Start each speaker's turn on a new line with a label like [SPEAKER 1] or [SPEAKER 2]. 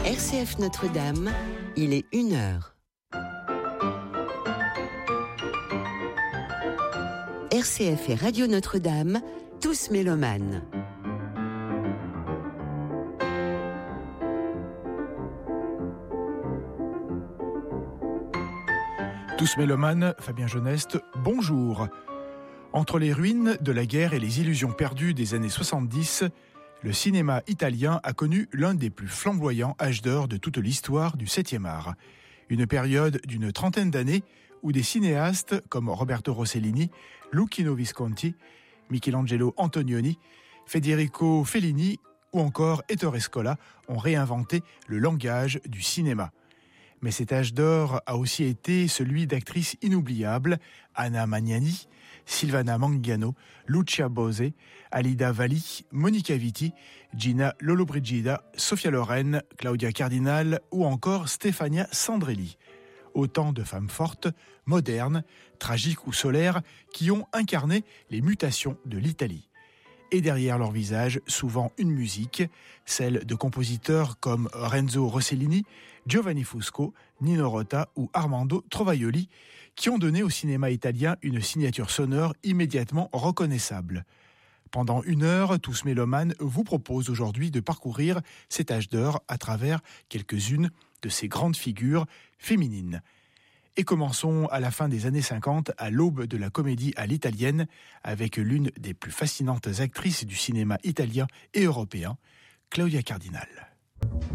[SPEAKER 1] RCF Notre-Dame, il est 1h. RCF et Radio Notre-Dame, tous mélomanes.
[SPEAKER 2] Tous mélomanes, Fabien Geneste, bonjour. Entre les ruines de la guerre et les illusions perdues des années 70, le cinéma italien a connu l'un des plus flamboyants âges d'or de toute l'histoire du 7e art. Une période d'une trentaine d'années où des cinéastes comme Roberto Rossellini, Luchino Visconti, Michelangelo Antonioni, Federico Fellini ou encore Ettore Scola ont réinventé le langage du cinéma. Mais cet âge d'or a aussi été celui d'actrices inoubliables, Anna Magnani, Silvana Mangano, Lucia Bose, Alida Valli, Monica Vitti, Gina Lollobrigida, Sophia Loren, Claudia Cardinal ou encore Stefania Sandrelli. Autant de femmes fortes, modernes, tragiques ou solaires qui ont incarné les mutations de l'Italie. Et derrière leur visage, souvent une musique, celle de compositeurs comme Renzo Rossellini, Giovanni Fusco, Nino Rota ou Armando Trovaioli, qui ont donné au cinéma italien une signature sonore immédiatement reconnaissable. Pendant 1 heure, Tous mélomanes vous propose aujourd'hui de parcourir cet âge d'or à travers quelques-unes de ces grandes figures féminines. Et commençons à la fin des années 50, à l'aube de la comédie à l'italienne, avec l'une des plus fascinantes actrices du cinéma italien et européen, Claudia Cardinal.